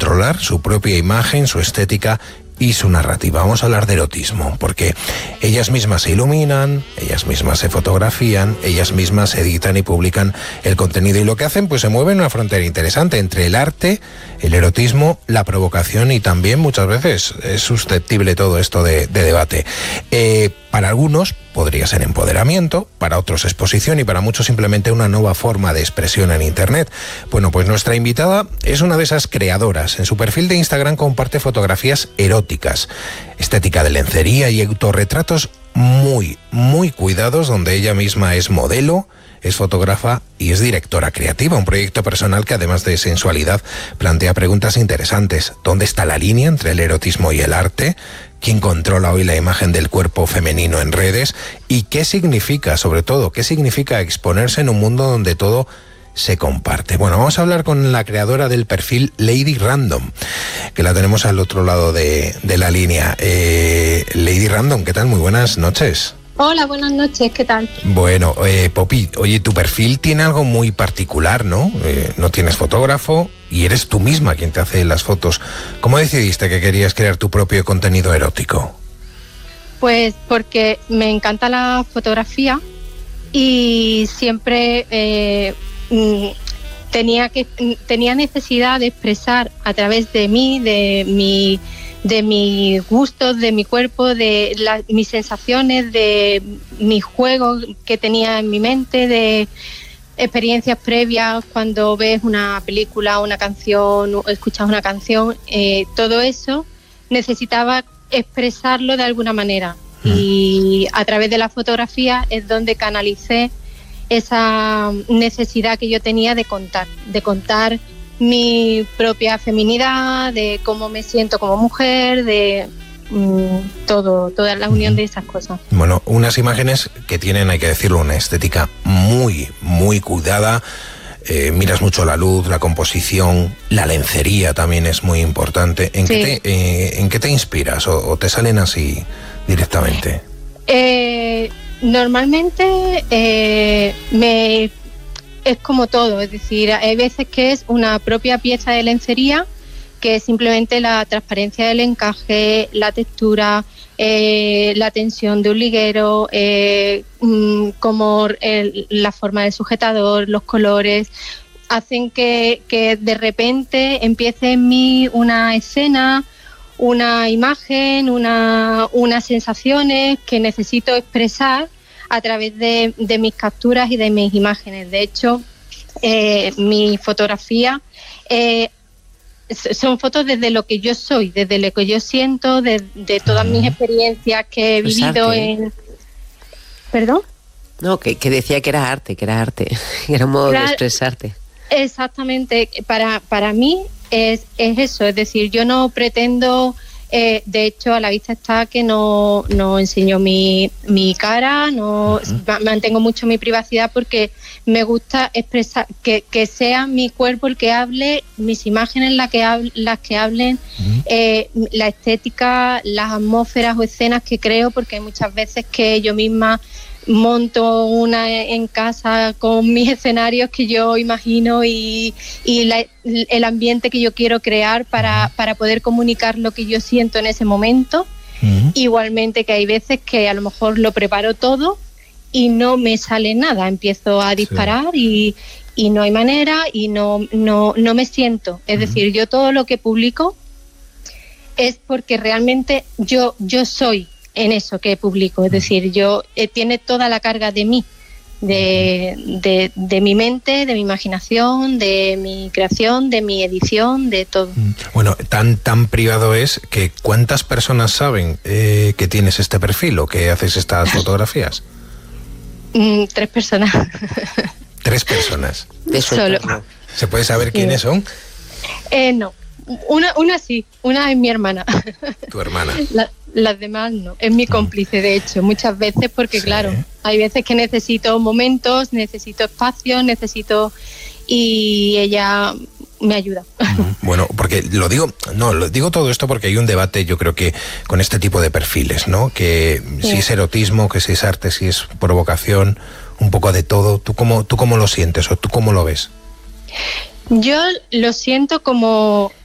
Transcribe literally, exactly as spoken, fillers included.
controlar su propia imagen, su estética y su narrativa. Vamos a hablar de erotismo, porque ellas mismas se iluminan, ellas mismas se fotografían, ellas mismas editan y publican el contenido, y lo que hacen, pues se mueve en una frontera interesante entre el arte, el erotismo, la provocación, y también muchas veces es susceptible todo esto de, de debate. Eh, para algunos podría ser empoderamiento, para otros exposición y para muchos simplemente una nueva forma de expresión en Internet. Bueno, pues nuestra invitada es una de esas creadoras. En su perfil de Instagram comparte fotografías eróticas, estética de lencería y autorretratos muy, muy cuidados, donde ella misma es modelo, es fotógrafa y es directora creativa, un proyecto personal que, además de sensualidad, plantea preguntas interesantes. ¿Dónde está la línea entre el erotismo y el arte? ¿Quién controla hoy la imagen del cuerpo femenino en redes? ¿Y qué significa, sobre todo, qué significa exponerse en un mundo donde todo se comparte? Bueno, vamos a hablar con la creadora del perfil Lady Random, que la tenemos al otro lado de, de la línea. Eh, Lady Random, ¿qué tal? Muy buenas noches. Hola, buenas noches, ¿qué tal? Bueno, eh, Poppy, oye, tu perfil tiene algo muy particular, ¿no? Eh, no tienes fotógrafo y eres tú misma quien te hace las fotos. ¿Cómo decidiste que querías crear tu propio contenido erótico? Pues porque me encanta la fotografía y siempre eh, tenía que tenía necesidad de expresar a través de mí, de mi de mis gustos, de mi cuerpo, de la, mis sensaciones, de mis juegos que tenía en mi mente, de experiencias previas cuando ves una película, una canción, o escuchas una canción, eh, todo eso necesitaba expresarlo de alguna manera. Mm. Y a través de la fotografía es donde canalicé esa necesidad que yo tenía de contar, de contar mi propia feminidad, de cómo me siento como mujer, de mmm, todo, toda la unión de esas cosas. Bueno, unas imágenes que tienen, hay que decirlo, una estética muy, muy cuidada. Eh, miras mucho la luz, la composición, la lencería también es muy importante. ¿En, sí. qué, te, eh, ¿en qué te inspiras o, o te salen así directamente? Eh, normalmente eh, me... es como todo, es decir, hay veces que es una propia pieza de lencería, que es simplemente la transparencia del encaje, la textura, eh, la tensión de un liguero, eh, mmm, como el, la forma del sujetador, los colores, hacen que, que de repente empiece en mí una escena, una imagen, una, unas sensaciones que necesito expresar a través de, de mis capturas y de mis imágenes. De hecho, eh, mi fotografía eh, son fotos desde lo que yo soy, desde lo que yo siento, de, de todas mis experiencias que he vivido en... ¿Perdón? No, que, que decía que era arte, que era arte, que era un modo claro, de expresarte. Exactamente. Para, para mí es, es eso, es decir, yo no pretendo... Eh, de hecho, a la vista está que no, no enseño mi, mi cara, no uh-huh. mantengo mucho mi privacidad porque me gusta expresar, que, que sea mi cuerpo el que hable, mis imágenes la que hable, las que hablen, uh-huh. eh, la estética, las atmósferas o escenas que creo, porque hay muchas veces que yo misma monto una en casa con mis escenarios que yo imagino y, y la, el ambiente que yo quiero crear para, para poder comunicar lo que yo siento en ese momento. Uh-huh. Igualmente que hay veces que a lo mejor lo preparo todo y no me sale nada, empiezo a disparar sí. y, y no hay manera y no, no, no me siento. Es uh-huh. decir, yo todo lo que publico es porque realmente yo, yo soy en eso que publico, es decir, yo eh, tiene toda la carga de mí, de, de, de mi mente, de mi imaginación, de mi creación, de mi edición, de todo. Bueno, tan tan privado es que ¿cuántas personas saben eh, que tienes este perfil o que haces estas fotografías? mm, tres personas. Tres personas. De Solo. ¿Se puede saber sí. quiénes son? Eh, no. Una, una sí, una es mi hermana. ¿Tu hermana? La, las demás no, es mi cómplice de hecho, muchas veces porque sí. claro, hay veces que necesito momentos, necesito espacios, necesito... y ella me ayuda. Bueno, porque lo digo, no, lo digo todo esto porque hay un debate, yo creo que con este tipo de perfiles, ¿no? Que sí. si es erotismo, que si es arte, si es provocación, un poco de todo. ¿Tú cómo, tú cómo lo sientes o tú cómo lo ves? Yo lo siento como